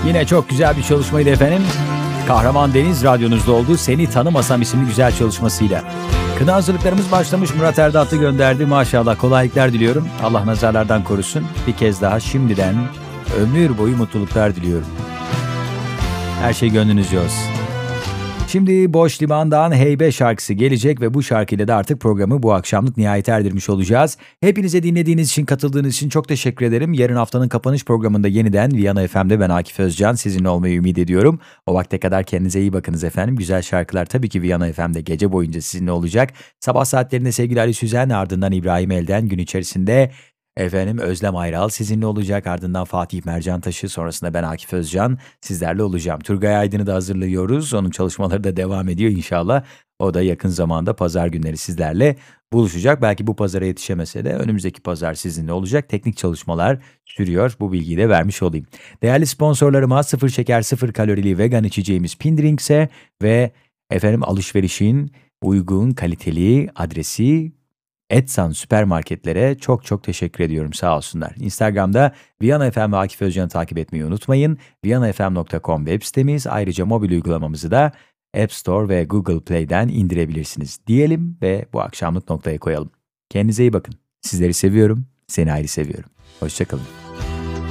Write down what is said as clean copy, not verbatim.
Yine çok güzel bir çalışmaydı efendim. Kahraman Deniz radyonuzda oldu. Seni Tanımasam isimli güzel çalışmasıyla. Kına hazırlıklarımız başlamış. Murat Erdatlı gönderdi. Maşallah kolaylıklar diliyorum. Allah nazarlardan korusun. Bir kez daha şimdiden ömür boyu mutluluklar diliyorum. Her şey gönlünüzce olsun. Şimdi Boş Liman'dan Heybe şarkısı gelecek ve bu şarkıyla da artık programı bu akşamlık nihayete erdirmiş olacağız. Hepinize dinlediğiniz için, katıldığınız için çok teşekkür ederim. Yarın haftanın kapanış programında yeniden Viyana FM'de ben Akif Özcan sizinle olmayı ümit ediyorum. O vakte kadar kendinize iyi bakınız efendim. Güzel şarkılar tabii ki Viyana FM'de gece boyunca sizinle olacak. Sabah saatlerinde sevgili Ali Süzen, ardından İbrahim Elden, gün içerisinde efendim Özlem Ayral sizinle olacak. Ardından Fatih Mercantaşı, sonrasında ben Akif Özcan sizlerle olacağım. Turgay Aydın'ı da hazırlıyoruz. Onun çalışmaları da devam ediyor inşallah. O da yakın zamanda pazar günleri sizlerle buluşacak. Belki bu pazara yetişemese de önümüzdeki pazar sizinle olacak. Teknik çalışmalar sürüyor. Bu bilgiyi de vermiş olayım. Değerli sponsorlarıma sıfır şeker sıfır kalorili vegan içeceğimiz Pindrinkse ve efendim alışverişin uygun kaliteli adresi Etsan süpermarketlere çok çok teşekkür ediyorum, sağ olsunlar. Instagram'da Viyana FM ve Akif Özcan'ı takip etmeyi unutmayın. viyanafm.com web sitemiz, ayrıca mobil uygulamamızı da App Store ve Google Play'den indirebilirsiniz diyelim ve bu akşamlık noktaya koyalım. Kendinize iyi bakın. Sizleri seviyorum, seni ayrı seviyorum. Hoşça kalın.